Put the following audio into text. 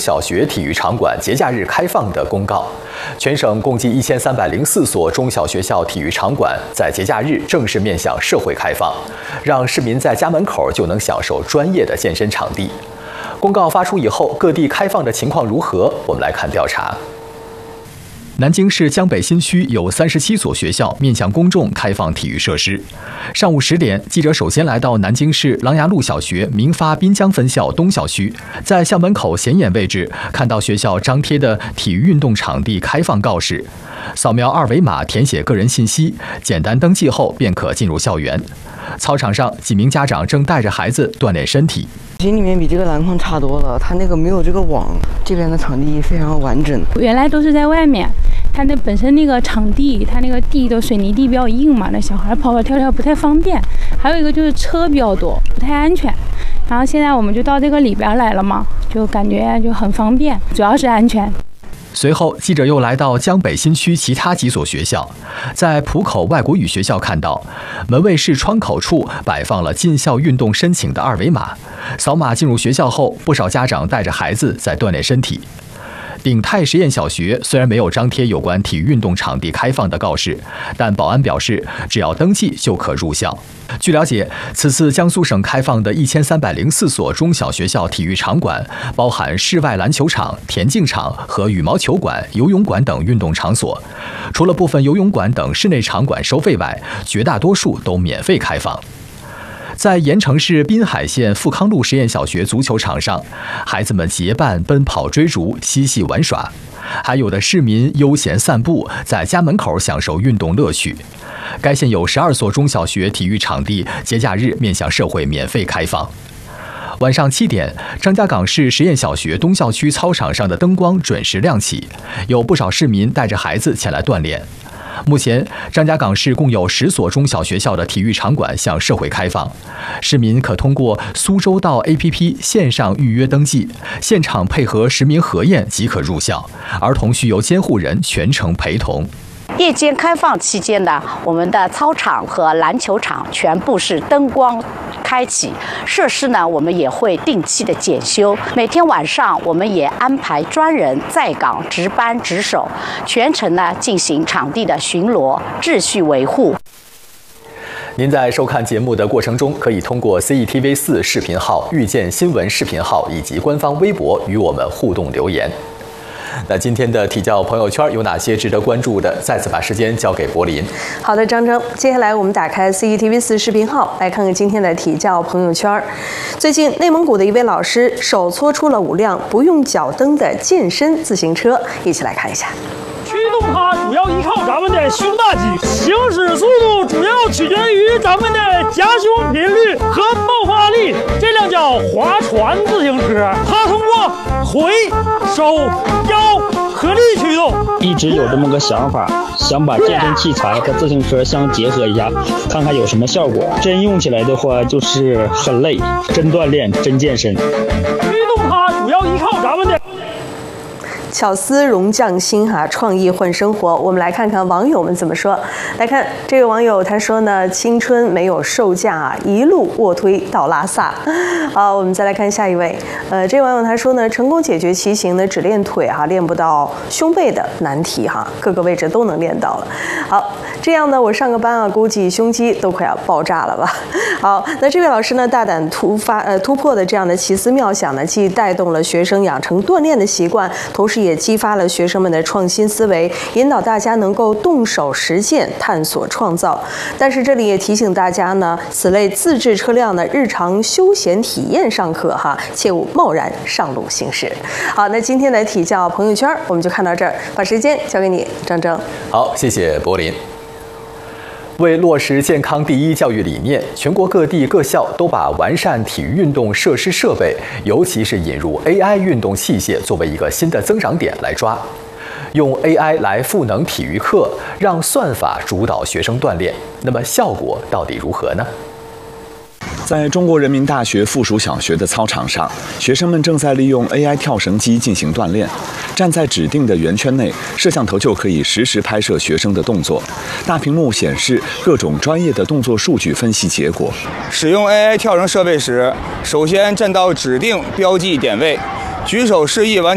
小学体育场馆节假日开放的公告。全省共计1304所中小学校体育场馆在节假日正式面向社会开放，让市民在家门口就能享受专业的健身场地。公告发出以后，各地开放的情况如何？我们来看调查。南京市江北新区有37所学校面向公众开放体育设施。上午10点，记者首先来到南京市琅琊路小学民发滨江分校东校区，在校门口显眼位置看到学校张贴的体育运动场地开放告示，扫描2维码填写个人信息，简单登记后便可进入校园。操场上，几名家长正带着孩子锻炼身体。 心里面比这个篮筐差多了，它那个没有这个网，这边的场地非常完整。 原来都是在外面，它那本身那个场地，它那个地的水泥地比较硬嘛，那小孩跑跑跳跳不太方便。还有一个就是车比较多，不太安全。然后现在我们就到这个里边来了嘛，就感觉就很方便，主要是安全。 随后，记者又来到江北新区其他几所学校，在浦口外国语学校看到，门卫室窗口处摆放了进校运动申请的2维码，扫码进入学校后，不少家长带着孩子在锻炼身体。鼎泰实验小学虽然没有张贴有关体育运动场地开放的告示，但保安表示，只要登记就可入校。据了解，此次江苏省开放的1304所中小学校体育场馆，包含室外篮球场、田径场和羽毛球馆、游泳馆等运动场所。除了部分游泳馆等室内场馆收费外，绝大多数都免费开放。在盐城市滨海县富康路实验小学足球场上，孩子们结伴奔跑追逐、嬉戏玩耍，还有的市民悠闲散步，在家门口享受运动乐趣。该县有12所中小学体育场地节假日面向社会免费开放。晚上7点，张家港市实验小学东校区操场上的灯光准时亮起，有不少市民带着孩子前来锻炼。目前，张家港市共有10所中小学校的体育场馆向社会开放，市民可通过苏州到 APP 线上预约登记，现场配合实名核验即可入校，儿童需由监护人全程陪同。 夜间开放期间呢，我们的操场和篮球场全部是灯光开启，设施呢我们也会定期的检修，每天晚上我们也安排专人在岗值班值守，全程呢进行场地的巡逻、秩序维护。 您在收看节目的过程中，可以通过 CETV4 视频号、遇见新闻视频号以及官方微博与我们互动留言。那今天的体教朋友圈有哪些值得关注的？再次把时间交给柏林。 好的，张征，接下来我们打开 CETV4 视频号，来看看今天的体教朋友圈。最近，内蒙古的一位老师手搓出了5辆不用脚蹬的健身自行车，一起来看一下。 驱动它主要依靠咱们的胸大肌，行驶速度主要取决于咱们的夹胸频率和爆发力。这辆叫划船自行车，它通过腿、手、腰合力驱动。 一直有这么个想法，想把健身器材和自行车相结合一下，看看有什么效果。真用起来的话，就是很累，真锻炼，真健身。 驱动它主要依靠咱们的。 巧思融匠心哈，创意换生活。我们来看看网友们怎么说。来看这位网友他说呢，青春没有售价啊，一路卧推到拉萨。好，我们再来看下一位。这位网友他说呢，成功解决骑行呢只练腿哈，练不到胸背的难题哈，各个位置都能练到了。好，这样呢，我上个班啊，估计胸肌都快要爆炸了吧。好，那这位老师呢，大胆突破的这样的奇思妙想呢，既带动了学生养成锻炼的习惯，同时也激发了学生们的创新思维，引导大家能够动手实践、探索创造。但是这里也提醒大家呢，此类自制车辆的日常休闲体验尚可哈，切勿贸然上路行驶。好，那今天的体教朋友圈我们就看到这儿，把时间交给你，张征。 好，谢谢柏林。为落实健康第一教育理念，全国各地各校都把完善体育运动设施设备，尤其是引入 AI 运动器械作为一个新的增长点来抓。用 AI 来赋能体育课，让算法主导学生锻炼，那么效果到底如何呢？ 在中国人民大学附属小学的操场上，学生们正在利用 AI 跳绳机进行锻炼。站在指定的圆圈内，摄像头就可以实时拍摄学生的动作。大屏幕显示各种专业的动作数据分析结果。 使用 AI 跳绳设备时，首先站到指定标记点位，举手示意完